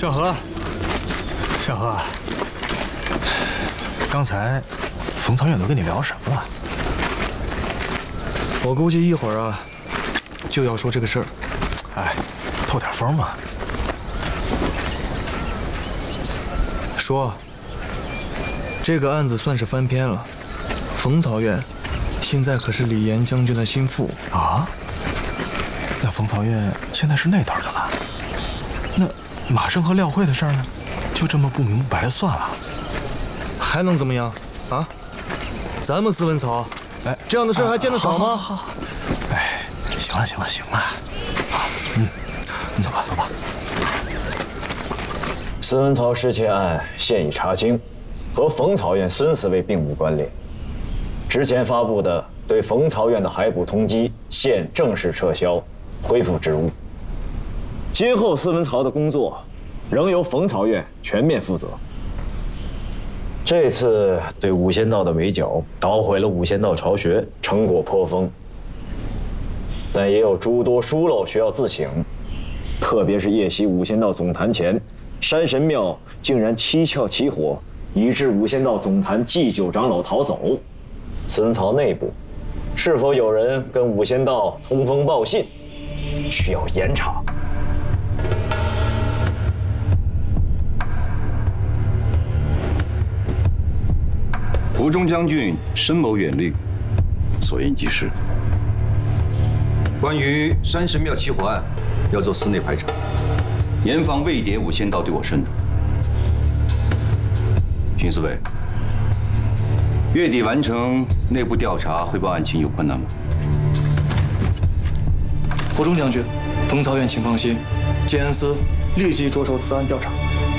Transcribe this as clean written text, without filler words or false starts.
小何，小何，刚才冯曹院都跟你聊什么了？ 我估计一会儿啊，就要说这个事儿。 哎，透点风嘛。 说，这个案子算是翻篇了。冯曹院现在可是李岩将军的心腹啊。那冯曹院现在是那头的了。那马生和廖慧的事儿呢？就这么不明不白的算了？ 还能怎么样啊？咱们斯文曹，哎，这样的事还见得少吗？ 好。哎，行了，行了，行了。走吧，走吧。 斯文曹失窃案现已查清，和冯曹院孙四位并无关联。之前发布的对冯曹院的骸骨通缉现正式撤销，恢复职务。今后斯文曹的工作仍由冯曹院全面负责。这次对武仙道的围剿，捣毁了武仙道巢穴，成果颇丰，但也有诸多疏漏需要自省。特别是夜袭武仙道总坛前，山神庙竟然蹊跷起火，以致武仙道总坛祭酒长老逃走。斯文曹内部是否有人跟武仙道通风报信，需要严查。 胡忠将军深谋远虑，所言极是。关于山神庙起火案，要做司内排查，严防魏谍武仙道对我渗透。巡司卫，月底完成内部调查汇报案情有困难吗？ 胡忠将军，冯曹院请放心，建安司立即着手此案调查。